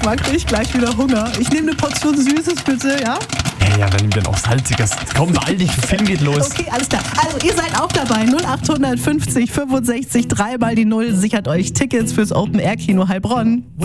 Geschmack kriege ich gleich wieder Hunger. Ich nehme eine Portion Süßes bitte, ja? Ja, dann nimm dann auch Salziges. Komm, beeil dich, der Film geht los. Okay, alles klar. Also ihr seid auch dabei. 0850 65 3 mal die 0 sichert euch Tickets fürs Open Air Kino Heilbronn.